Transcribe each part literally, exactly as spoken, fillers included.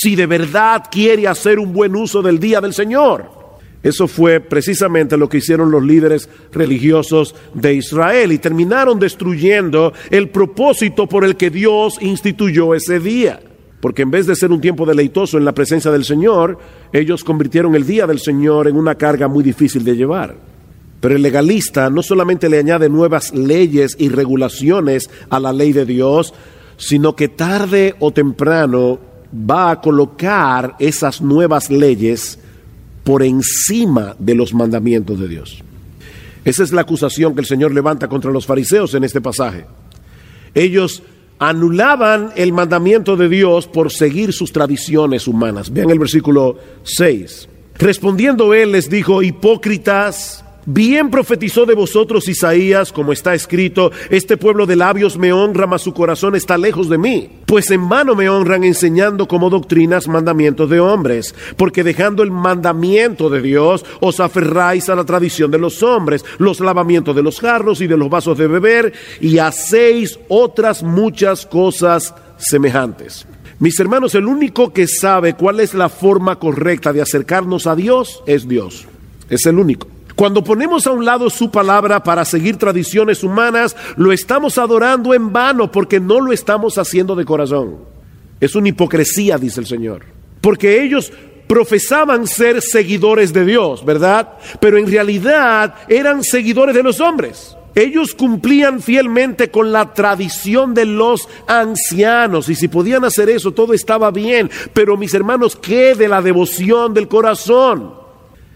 si de verdad quiere hacer un buen uso del día del Señor. Eso fue precisamente lo que hicieron los líderes religiosos de Israel y terminaron destruyendo el propósito por el que Dios instituyó ese día. Porque en vez de ser un tiempo deleitoso en la presencia del Señor, ellos convirtieron el día del Señor en una carga muy difícil de llevar. Pero el legalista no solamente le añade nuevas leyes y regulaciones a la ley de Dios, sino que tarde o temprano va a colocar esas nuevas leyes por encima de los mandamientos de Dios. Esa es la acusación que el Señor levanta contra los fariseos en este pasaje. Ellos anulaban el mandamiento de Dios por seguir sus tradiciones humanas. Vean el versículo seis. Respondiendo él les dijo: hipócritas, bien profetizó de vosotros Isaías, como está escrito: este pueblo de labios me honra, mas su corazón está lejos de mí. Pues en vano me honran, enseñando como doctrinas mandamientos de hombres. Porque dejando el mandamiento de Dios, os aferráis a la tradición de los hombres, los lavamientos de los jarros y de los vasos de beber, y hacéis otras muchas cosas semejantes. Mis hermanos, el único que sabe cuál es la forma correcta de acercarnos a Dios es Dios. Es el único. Cuando ponemos a un lado su palabra para seguir tradiciones humanas, lo estamos adorando en vano porque no lo estamos haciendo de corazón. Es una hipocresía, dice el Señor. Porque ellos profesaban ser seguidores de Dios, ¿verdad? Pero en realidad eran seguidores de los hombres. Ellos cumplían fielmente con la tradición de los ancianos, y si podían hacer eso, todo estaba bien. Pero mis hermanos, ¿qué de la devoción del corazón?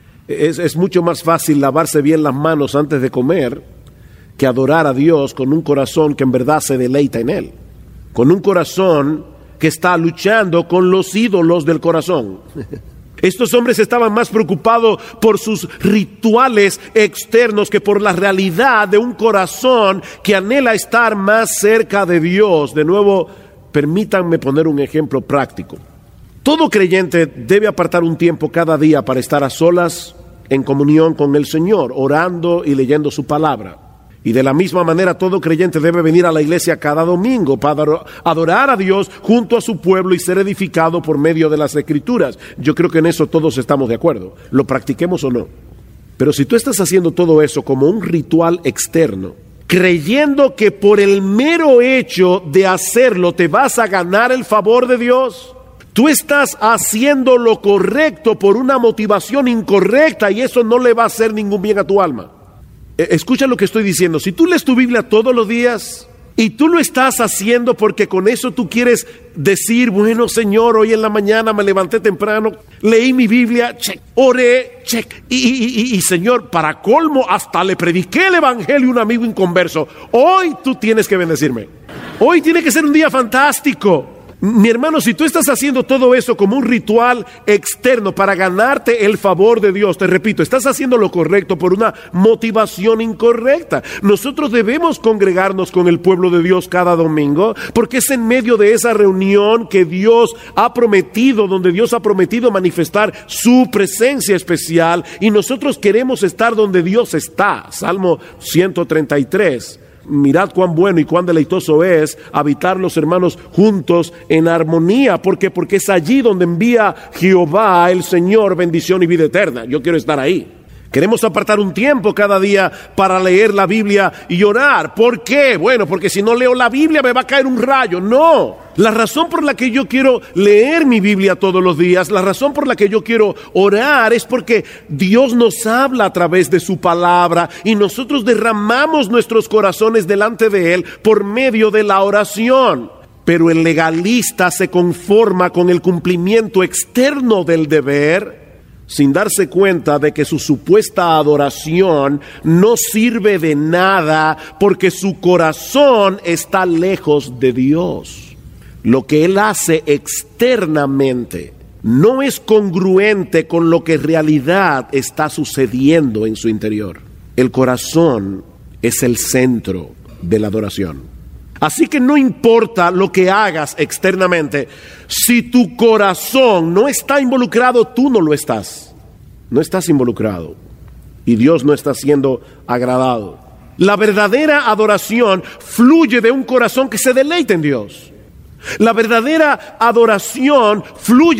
Es, es mucho más fácil lavarse bien las manos antes de comer que adorar a Dios con un corazón que en verdad se deleita en Él. Con un corazón que está luchando con los ídolos del corazón. Estos hombres estaban más preocupados por sus rituales externos que por la realidad de un corazón que anhela estar más cerca de Dios. De nuevo, permítanme poner un ejemplo práctico. Todo creyente debe apartar un tiempo cada día para estar a solas en comunión con el Señor, orando y leyendo su palabra. Y de la misma manera, todo creyente debe venir a la iglesia cada domingo para adorar a Dios junto a su pueblo y ser edificado por medio de las Escrituras. Yo creo que en eso todos estamos de acuerdo, lo practiquemos o no. Pero si tú estás haciendo todo eso como un ritual externo, creyendo que por el mero hecho de hacerlo te vas a ganar el favor de Dios, tú estás haciendo lo correcto por una motivación incorrecta y eso no le va a hacer ningún bien a tu alma. Escucha lo que estoy diciendo. Si tú lees tu Biblia todos los días y tú lo estás haciendo porque con eso tú quieres decir: bueno, Señor, hoy en la mañana me levanté temprano, leí mi Biblia, check, oré, check, y, y, y, y Señor, para colmo, hasta le prediqué el evangelio a un amigo inconverso. Hoy tú tienes que bendecirme. Hoy tiene que ser un día fantástico. Mi hermano, si tú estás haciendo todo eso como un ritual externo para ganarte el favor de Dios, te repito, estás haciendo lo correcto por una motivación incorrecta. Nosotros debemos congregarnos con el pueblo de Dios cada domingo, porque es en medio de esa reunión que Dios ha prometido, donde Dios ha prometido manifestar su presencia especial, y nosotros queremos estar donde Dios está. Salmo ciento treinta y tres. Mirad cuán bueno y cuán deleitoso es habitar los hermanos juntos en armonía. ¿Por qué? Porque es allí donde envía Jehová, el Señor, bendición y vida eterna. Yo quiero estar ahí. Queremos apartar un tiempo cada día para leer la Biblia y orar. ¿Por qué? Bueno, porque si no leo la Biblia me va a caer un rayo. No. La razón por la que yo quiero leer mi Biblia todos los días, la razón por la que yo quiero orar es porque Dios nos habla a través de su palabra y nosotros derramamos nuestros corazones delante de Él por medio de la oración. Pero el legalista se conforma con el cumplimiento externo del deber, sin darse cuenta de que su supuesta adoración no sirve de nada porque su corazón está lejos de Dios. Lo que él hace externamente no es congruente con lo que en realidad está sucediendo en su interior. El corazón es el centro de la adoración. Así que no importa lo que hagas externamente, si tu corazón no está involucrado, tú no lo estás. No estás involucrado y Dios no está siendo agradado. La verdadera adoración fluye de un corazón que se deleita en Dios. La verdadera adoración fluye